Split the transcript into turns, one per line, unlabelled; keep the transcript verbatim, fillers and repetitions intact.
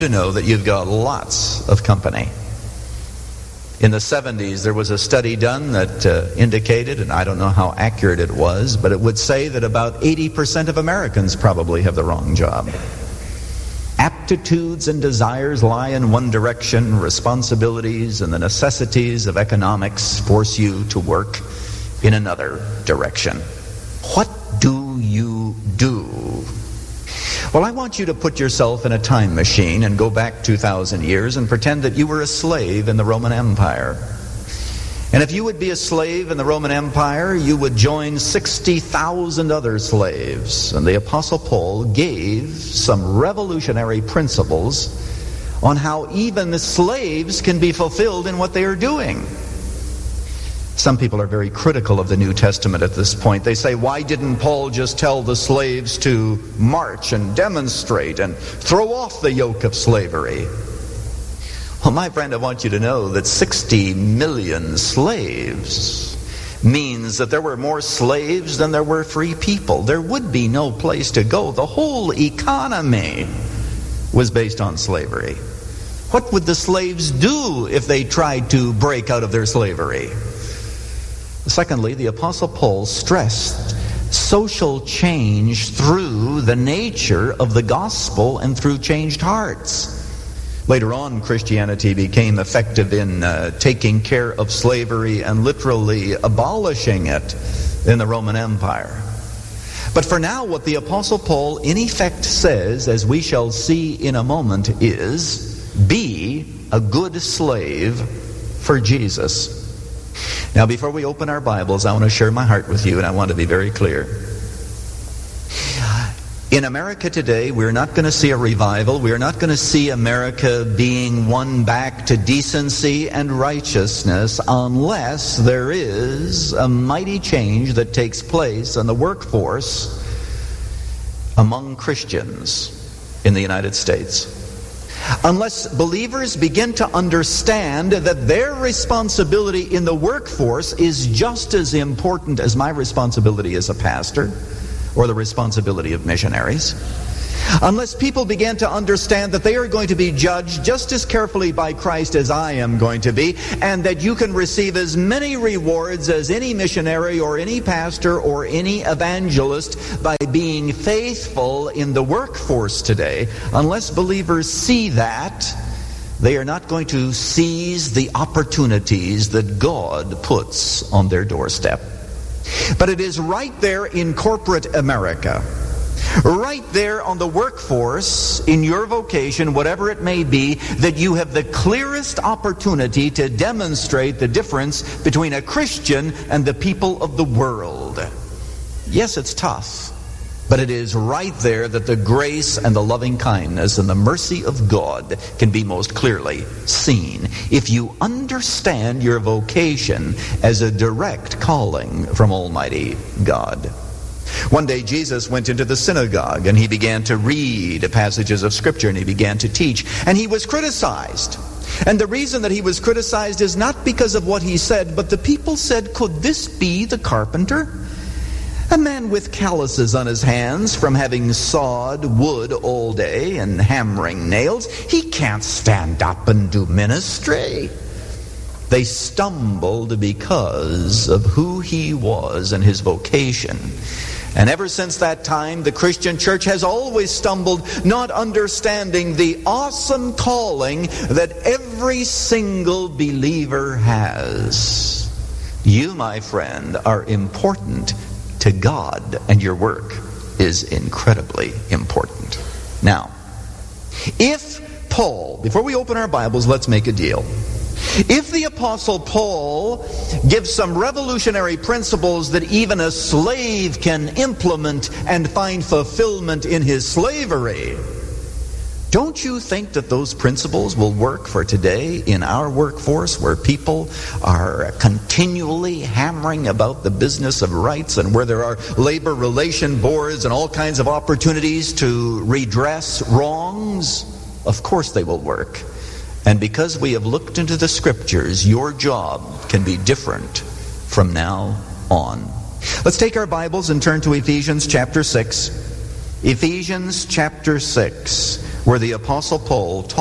To know that you've got lots of company. In the seventies, there was a study done that uh, indicated, and I don't know how accurate it was, but it would say that about eighty percent of Americans probably have the wrong job. Aptitudes and desires lie in one direction. Responsibilities and the necessities of economics force you to work in another direction. What do you do? Well, I want you to put yourself in a time machine and go back two thousand years and pretend that you were a slave in the Roman Empire. And if you would be a slave in the Roman Empire, you would join sixty thousand other slaves. And the Apostle Paul gave some revolutionary principles on how even the slaves can be fulfilled in what they are doing. Some people are very critical of the New Testament at this point. They say, why didn't Paul just tell the slaves to march and demonstrate and throw off the yoke of slavery? Well, my friend, I want you to know that sixty million slaves means that there were more slaves than there were free people. There would be no place to go. The whole economy was based on slavery. What would the slaves do if they tried to break out of their slavery? Secondly, the Apostle Paul stressed social change through the nature of the gospel and through changed hearts. Later on, Christianity became effective in uh, taking care of slavery and literally abolishing it in the Roman Empire. But for now, what the Apostle Paul in effect says, as we shall see in a moment, is be a good slave for Jesus. Now, before we open our Bibles, I want to share my heart with you, and I want to be very clear. In America today, we're not going to see a revival. We're not going to see America being won back to decency and righteousness unless there is a mighty change that takes place in the workforce among Christians in the United States. Unless believers begin to understand that their responsibility in the workforce is just as important as my responsibility as a pastor or the responsibility of missionaries. Unless people begin to understand that they are going to be judged just as carefully by Christ as I am going to be, and that you can receive as many rewards as any missionary or any pastor or any evangelist by being faithful in the workforce today, unless believers see that, they are not going to seize the opportunities that God puts on their doorstep. But it is right there in corporate America, right there on the workforce, in your vocation, whatever it may be, that you have the clearest opportunity to demonstrate the difference between a Christian and the people of the world. Yes, it's tough, but it is right there that the grace and the loving kindness and the mercy of God can be most clearly seen if you understand your vocation as a direct calling from Almighty God. One day Jesus went into the synagogue and he began to read passages of Scripture and he began to teach, and he was criticized. And the reason that he was criticized is not because of what he said, but the people said, could this be the carpenter? A man with calluses on his hands from having sawed wood all day and hammering nails. He can't stand up and do ministry. They stumbled because of who he was and his vocation. And ever since that time, the Christian church has always stumbled, not understanding the awesome calling that every single believer has. You, my friend, are important to God, and your work is incredibly important. Now, if Paul, before we open our Bibles, let's make a deal. If the Apostle Paul gives some revolutionary principles that even a slave can implement and find fulfillment in his slavery, don't you think that those principles will work for today in our workforce, where people are continually hammering about the business of rights and where there are labor relation boards and all kinds of opportunities to redress wrongs? Of course they will work. And because we have looked into the Scriptures, your job can be different from now on. Let's take our Bibles and turn to Ephesians chapter six. Ephesians chapter six. where the Apostle Paul taught